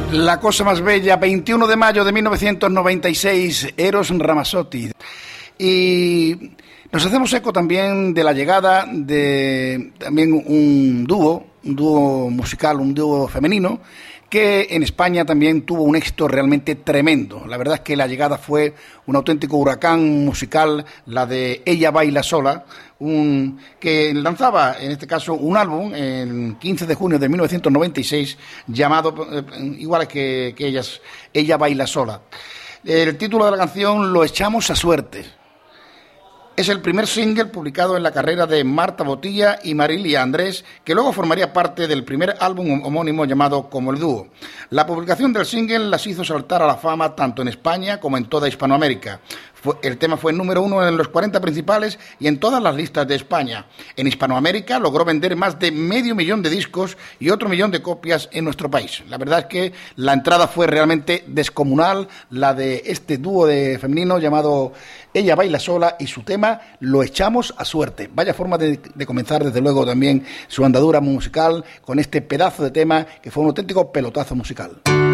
La cosa más bella, 21 de mayo de 1996, Eros Ramazzotti. Y nos hacemos eco también de la llegada de también un dúo musical, un dúo femenino, que en España también tuvo un éxito realmente tremendo. La verdad es que la llegada fue un auténtico huracán musical, la de Ella Baila Sola, que lanzaba, en este caso, un álbum el 15 de junio de 1996, llamado, igual que ellas, Ella Baila Sola. El título de la canción, Lo echamos a suerte. Es el primer single publicado en la carrera de Marta Botilla y Marilia Andrés, que luego formaría parte del primer álbum homónimo llamado Como el Dúo. La publicación del single las hizo saltar a la fama tanto en España como en toda Hispanoamérica. El tema fue número 1 en los 40 principales y en todas las listas de España. En Hispanoamérica logró vender más de 500.000 de discos y otro 1.000.000 de copias en nuestro país. La verdad es que la entrada fue realmente descomunal, la de este dúo de femenino llamado Ella Baila Sola y su tema Lo echamos a suerte. Vaya forma de comenzar desde luego también su andadura musical con este pedazo de tema que fue un auténtico pelotazo musical.